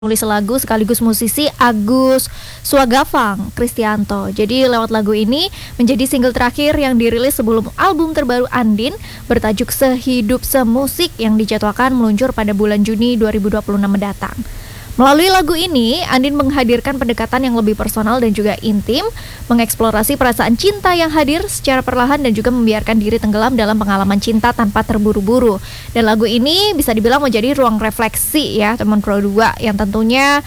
Penulis lagu sekaligus musisi Agus Swagavang Kristianto. Jadi lewat lagu ini menjadi single terakhir yang dirilis sebelum album terbaru Andin bertajuk Sehidup Semusik yang dijadwalkan meluncur pada bulan Juni 2026 mendatang. Melalui lagu ini, Andin menghadirkan pendekatan yang lebih personal dan juga intim, mengeksplorasi perasaan cinta yang hadir secara perlahan dan juga membiarkan diri tenggelam dalam pengalaman cinta tanpa terburu-buru. Dan lagu ini bisa dibilang menjadi ruang refleksi ya teman Pro 2 yang tentunya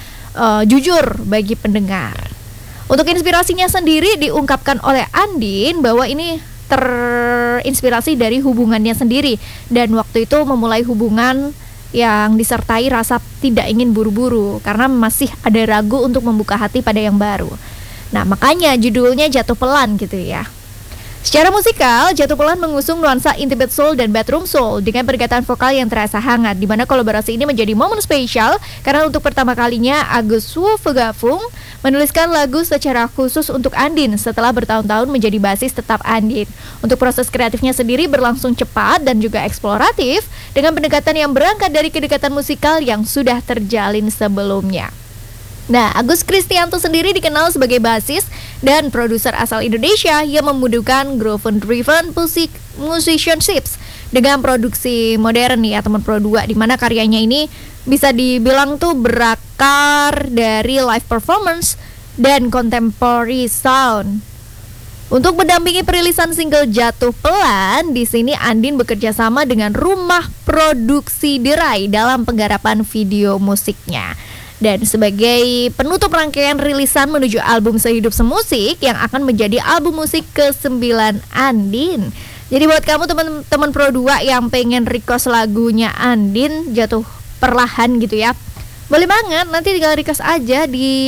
jujur bagi pendengar. Untuk inspirasinya sendiri diungkapkan oleh Andin bahwa ini terinspirasi dari hubungannya sendiri dan waktu itu memulai hubungan yang disertai rasa tidak ingin buru-buru karena masih ada ragu untuk membuka hati pada yang baru. Nah, makanya judulnya Jatuh Pelan gitu ya. Secara musikal, Jatuh Pelan mengusung nuansa intimate soul dan bedroom soul dengan pendekatan vokal yang terasa hangat, di mana kolaborasi ini menjadi momen spesial karena untuk pertama kalinya Agus Swagavang menuliskan lagu secara khusus untuk Andin setelah bertahun-tahun menjadi basis tetap Andin. Untuk proses kreatifnya sendiri berlangsung cepat dan juga eksploratif dengan pendekatan yang berangkat dari kedekatan musikal yang sudah terjalin sebelumnya. Nah, Agus Kristianto sendiri dikenal sebagai basis dan produser asal Indonesia yang membutuhkan groove-driven musicianships dengan produksi modern ya teman Pro 2, di mana karyanya ini bisa dibilang tuh berakar dari live performance dan contemporary sound. Untuk mendampingi perilisan single Jatuh Pelan, di sini Andin bekerja sama dengan Rumah Produksi Derai dalam penggarapan video musiknya. Dan sebagai penutup rangkaian rilisan menuju album Sehidup Semusik yang akan menjadi album musik ke-9 Andin. Jadi buat kamu teman-teman Pro 2 yang pengen request lagunya Andin Jatuh Perlahan gitu ya, boleh banget, nanti tinggal request aja di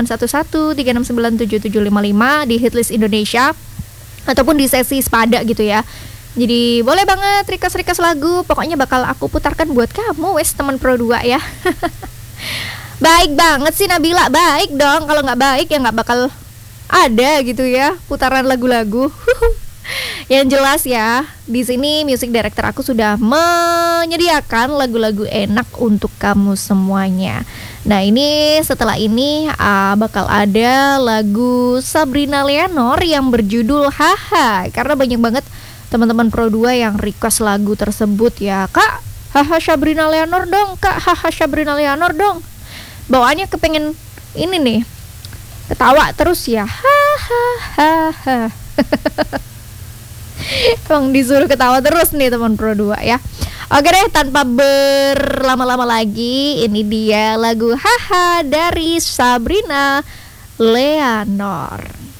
081136977755 di Hitlist Indonesia ataupun di sesi Spada gitu ya. Jadi boleh banget request lagu, pokoknya bakal aku putarkan buat kamu wes teman Pro 2 ya. Baik banget sih Nabila, baik dong. Kalau nggak baik ya nggak bakal ada gitu ya putaran lagu-lagu. Yang jelas ya, di sini music director aku sudah menyediakan lagu-lagu enak untuk kamu semuanya. Nah ini setelah ini bakal ada lagu Sabrina Leonor yang berjudul Haha, karena banyak banget teman-teman Pro 2 yang request lagu tersebut ya. Kak, Haha Sabrina Leonor dong, Kak, Haha Sabrina Leonor dong. Bawaannya kepengen ini nih, ketawa terus ya. Hahaha. Emang disuruh ketawa terus nih teman Pro 2 ya. Oke deh, tanpa berlama-lama lagi, ini dia lagu Haha dari Sabrina Leonor.